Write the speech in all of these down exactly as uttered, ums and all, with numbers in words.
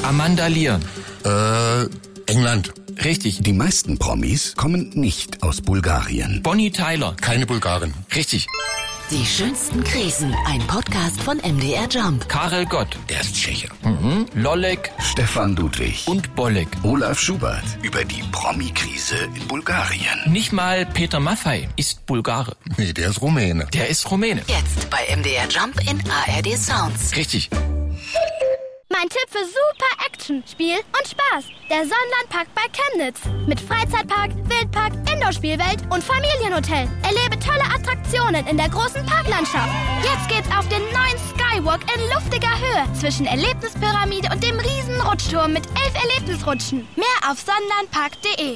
Amanda Lear. Äh, England. Richtig. Die meisten Promis kommen nicht aus Bulgarien. Bonnie Tyler. Keine Bulgarin. Richtig. Die schönsten Krisen. Ein Podcast von M D R Jump. Karel Gott. Der ist Tscheche. Mhm. Lollek. Stefan Ludwig. Und Bollek. Olaf Schubert über die Promi-Krise in Bulgarien. Nicht mal Peter Maffay ist Bulgare. Nee, der ist Rumäne. Der ist Rumäne. Jetzt bei M D R Jump in A R D Sounds. Richtig. Mein Tipp für super Action, Spiel und Spaß. Der Sonnenlandpark bei Chemnitz. Mit Freizeitpark, Wildpark, Indoor-Spielwelt und Familienhotel. Erlebe tolle Attraktionen in der großen Parklandschaft. Jetzt geht's auf den neuen Skywalk in luftiger Höhe zwischen Erlebnispyramide und dem riesen Rutschturm mit elf Erlebnisrutschen. Mehr auf sonnenlandpark punkt de.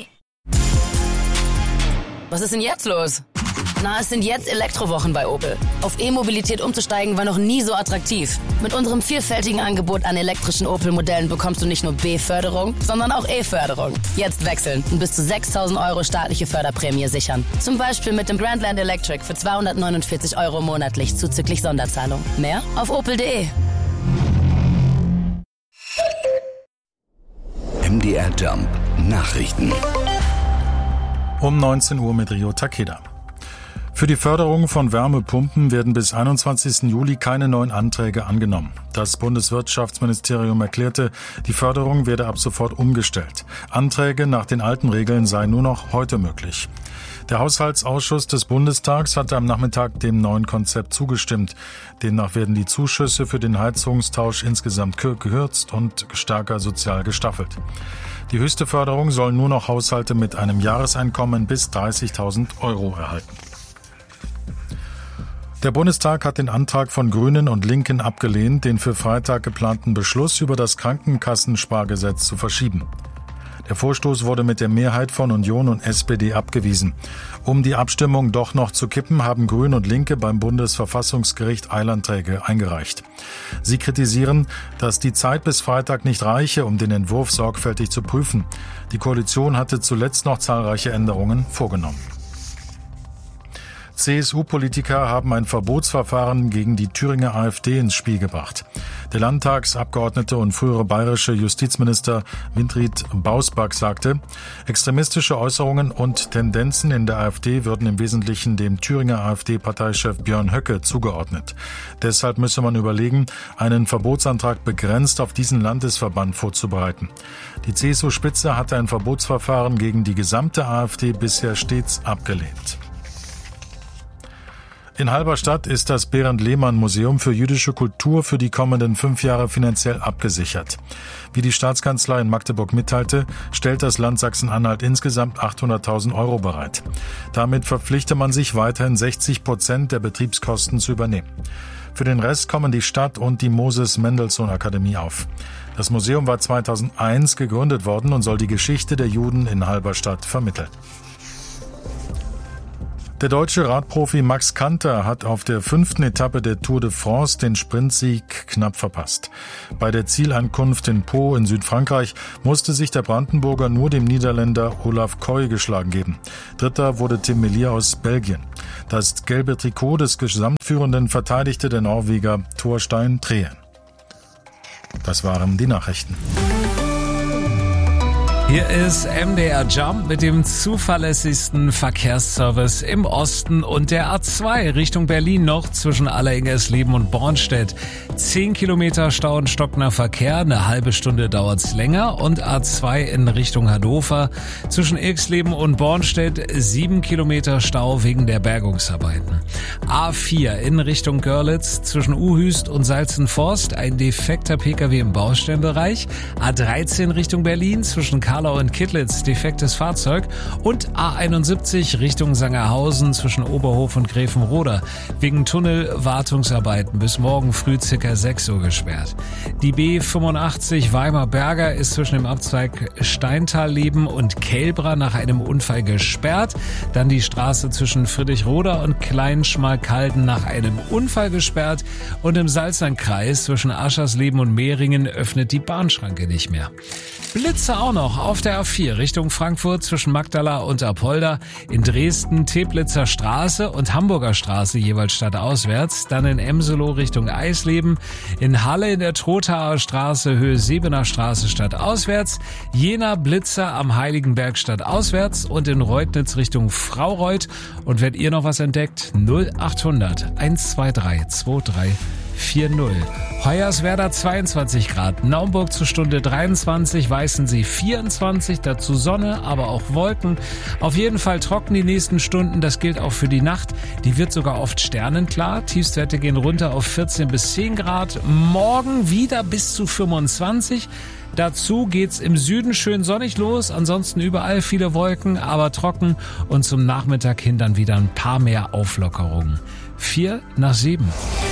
Was ist denn jetzt los? Na, es sind jetzt Elektrowochen bei Opel. Auf E-Mobilität umzusteigen war noch nie so attraktiv. Mit unserem vielfältigen Angebot an elektrischen Opel-Modellen bekommst du nicht nur B-Förderung, sondern auch E-Förderung. Jetzt wechseln und bis zu sechstausend Euro staatliche Förderprämie sichern. Zum Beispiel mit dem Grandland Electric für zweihundertneunundvierzig Euro monatlich zuzüglich Sonderzahlung. Mehr auf opel punkt de. M D R Jump Nachrichten. Um neunzehn Uhr mit Rio Takeda. Für die Förderung von Wärmepumpen werden bis einundzwanzigsten Juli keine neuen Anträge angenommen. Das Bundeswirtschaftsministerium erklärte, die Förderung werde ab sofort umgestellt. Anträge nach den alten Regeln seien nur noch heute möglich. Der Haushaltsausschuss des Bundestags hatte am Nachmittag dem neuen Konzept zugestimmt. Demnach werden die Zuschüsse für den Heizungstausch insgesamt gekürzt und stärker sozial gestaffelt. Die höchste Förderung sollen nur noch Haushalte mit einem Jahreseinkommen bis dreißigtausend Euro erhalten. Der Bundestag hat den Antrag von Grünen und Linken abgelehnt, den für Freitag geplanten Beschluss über das Krankenkassenspargesetz zu verschieben. Der Vorstoß wurde mit der Mehrheit von Union und S P D abgewiesen. Um die Abstimmung doch noch zu kippen, haben Grüne und Linke beim Bundesverfassungsgericht Eilanträge eingereicht. Sie kritisieren, dass die Zeit bis Freitag nicht reiche, um den Entwurf sorgfältig zu prüfen. Die Koalition hatte zuletzt noch zahlreiche Änderungen vorgenommen. C S U-Politiker haben ein Verbotsverfahren gegen die Thüringer AfD ins Spiel gebracht. Der Landtagsabgeordnete und frühere bayerische Justizminister Winfried Bausback sagte, extremistische Äußerungen und Tendenzen in der AfD würden im Wesentlichen dem Thüringer AfD-Parteichef Björn Höcke zugeordnet. Deshalb müsse man überlegen, einen Verbotsantrag begrenzt auf diesen Landesverband vorzubereiten. Die C S U-Spitze hatte ein Verbotsverfahren gegen die gesamte AfD bisher stets abgelehnt. In Halberstadt ist das Berend-Lehmann-Museum für jüdische Kultur für die kommenden fünf Jahre finanziell abgesichert. Wie die Staatskanzlei in Magdeburg mitteilte, stellt das Land Sachsen-Anhalt insgesamt achthunderttausend Euro bereit. Damit verpflichte man sich weiterhin sechzig Prozent der Betriebskosten zu übernehmen. Für den Rest kommen die Stadt und die Moses-Mendelssohn-Akademie auf. Das Museum war zweitausendeins gegründet worden und soll die Geschichte der Juden in Halberstadt vermitteln. Der deutsche Radprofi Max Kanter hat auf der fünften Etappe der Tour de France den Sprintsieg knapp verpasst. Bei der Zielankunft in Pau in Südfrankreich musste sich der Brandenburger nur dem Niederländer Olaf Koy geschlagen geben. Dritter wurde Tim Merlier aus Belgien. Das gelbe Trikot des Gesamtführenden verteidigte der Norweger Thorstein Trehen. Das waren die Nachrichten. Hier ist M D R Jump mit dem zuverlässigsten Verkehrsservice im Osten und der A zwei Richtung Berlin noch zwischen Alleringgersleben und Bornstedt. Zehn Kilometer Stau und stockender Verkehr, eine halbe Stunde dauert's länger, und A zwei in Richtung Hannover zwischen Irxleben und Bornstedt sieben Kilometer Stau wegen der Bergungsarbeiten. A vier in Richtung Görlitz zwischen Uhüst und Salzenforst ein defekter Pkw im Baustellenbereich. A dreizehn Richtung Berlin zwischen Karlau und Kittlitz defektes Fahrzeug und A einundsiebzig Richtung Sangerhausen zwischen Oberhof und Gräfenroda wegen Tunnelwartungsarbeiten bis morgen früh ca. sechs Uhr gesperrt. Die B fünfundachtzig Weimar-Berger ist zwischen dem Abzweig Steintalleben und Kelbra nach einem Unfall gesperrt. Dann die Straße zwischen Friedrichroda und Kleinschmalkalden nach einem Unfall gesperrt und im Salzlandkreis zwischen Aschersleben und Mehringen öffnet die Bahnschranke nicht mehr. Blitze auch noch auf der A vier Richtung Frankfurt zwischen Magdala und Apolda, in Dresden Teplitzer Straße und Hamburger Straße jeweils stadtauswärts, dann in Emselo Richtung Eisleben, in Halle in der Trothaer Straße Höhe Sebener Straße stadtauswärts, Jena Blitzer am Heiligenberg stadtauswärts und in Reutnitz Richtung Fraureuth. Und wenn ihr noch was entdeckt, null achthundert eins zwei drei zwei drei vier null. Hoyerswerda zweiundzwanzig Grad, Naumburg zur Stunde dreiundzwanzig, Weißensee vierundzwanzig, dazu Sonne, aber auch Wolken. Auf jeden Fall trocken die nächsten Stunden, das gilt auch für die Nacht. Die wird sogar oft sternenklar, Tiefstwerte gehen runter auf vierzehn bis zehn Grad. Morgen wieder bis zu fünfundzwanzig. Dazu geht's im Süden schön sonnig los, ansonsten überall viele Wolken, aber trocken und zum Nachmittag hin dann wieder ein paar mehr Auflockerungen. Vier nach sieben.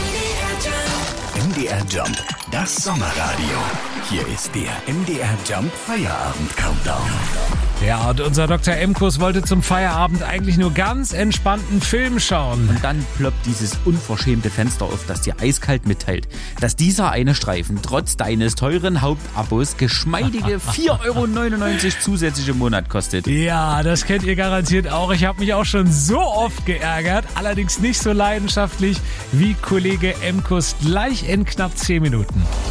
M D R Jump, das Sommerradio. Hier ist der M D R Jump Feierabend Countdown. Ja, und unser Doktor M-Kurs wollte zum Feierabend eigentlich nur ganz entspannten Film schauen. Und dann ploppt dieses unverschämte Fenster auf, das dir eiskalt mitteilt, dass dieser eine Streifen trotz deines teuren Hauptabos geschmeidige vier Euro neunundneunzig zusätzlich im Monat kostet. Ja, das kennt ihr garantiert auch. Ich habe mich auch schon so oft geärgert, allerdings nicht so leidenschaftlich wie Kollege M-Kurs gleich in knapp zehn Minuten.